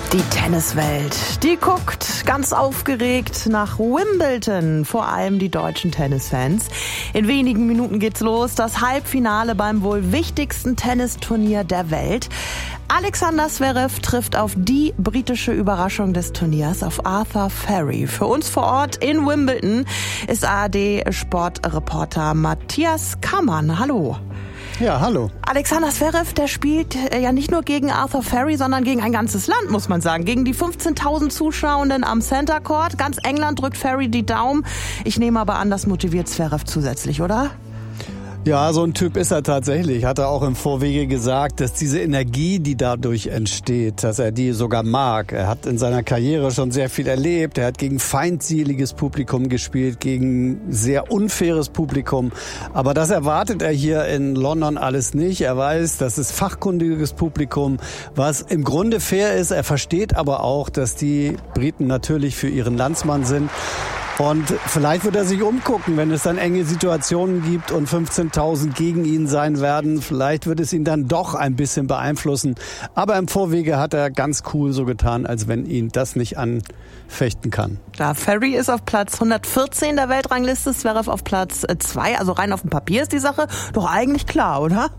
Die Tenniswelt, die guckt ganz aufgeregt nach Wimbledon, vor allem die deutschen Tennisfans. In wenigen Minuten geht's los, das Halbfinale beim wohl wichtigsten Tennisturnier der Welt. Alexander Zverev trifft auf die britische Überraschung des Turniers, auf Arthur Furry. Für uns vor Ort in Wimbledon ist ARD-Sportreporter Matthias Kammann. Hallo. Ja, hallo. Alexander Zverev, der spielt ja nicht nur gegen Arthur Furry, sondern gegen ein ganzes Land, muss man sagen. Gegen die 15.000 Zuschauenden am Center Court. Ganz England drückt Furry die Daumen. Ich nehme aber an, das motiviert Zverev zusätzlich, oder? Ja, so ein Typ ist er tatsächlich. Hat er auch im Vorwege gesagt, dass diese Energie, die dadurch entsteht, dass er die sogar mag. Er hat in seiner Karriere schon sehr viel erlebt. Er hat gegen feindseliges Publikum gespielt, gegen sehr unfaires Publikum. Aber das erwartet er hier in London alles nicht. Er weiß, das ist fachkundiges Publikum, was im Grunde fair ist. Er versteht aber auch, dass die Briten natürlich für ihren Landsmann sind. Und vielleicht wird er sich umgucken, wenn es dann enge Situationen gibt und 15.000 gegen ihn sein werden. Vielleicht wird es ihn dann doch ein bisschen beeinflussen. Aber im Vorwege hat er ganz cool so getan, als wenn ihn das nicht anfechten kann. Ja, Furry ist auf Platz 114 der Weltrangliste, Zverev auf Platz 2. Also rein auf dem Papier ist die Sache doch eigentlich klar, oder?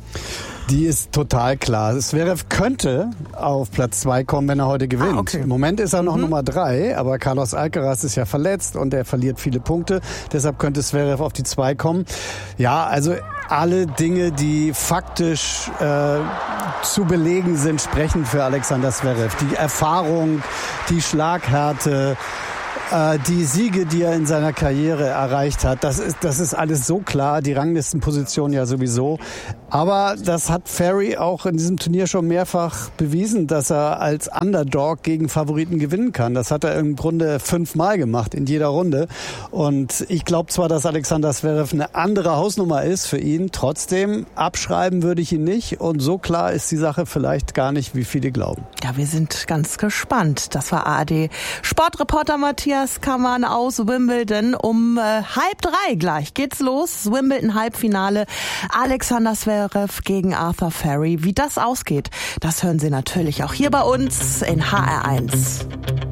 Die ist total klar. Zverev könnte auf Platz 2 kommen, wenn er heute gewinnt. Okay. Im Moment ist er noch Nummer 3, aber Carlos Alcaraz ist ja verletzt und er verliert viele Punkte. Deshalb könnte Zverev auf die 2 kommen. Ja, also alle Dinge, die faktisch zu belegen sind, sprechen für Alexander Zverev. Die Erfahrung, die Schlaghärte, die Siege, die er in seiner Karriere erreicht hat, das ist alles so klar, die Ranglistenposition ja sowieso. Aber das hat Furry auch in diesem Turnier schon mehrfach bewiesen, dass er als Underdog gegen Favoriten gewinnen kann. Das hat er im Grunde 5-mal gemacht in jeder Runde. Und ich glaube zwar, dass Alexander Zverev eine andere Hausnummer ist für ihn, trotzdem abschreiben würde ich ihn nicht. Und so klar ist die Sache vielleicht gar nicht, wie viele glauben. Ja, wir sind ganz gespannt. Das war ARD-Sportreporter Matthias Kammann aus Wimbledon. Um 2:30 gleich geht's los. Wimbledon-Halbfinale. Alexander Zverev gegen Arthur Furry. Wie das ausgeht, das hören Sie natürlich auch hier bei uns in HR1.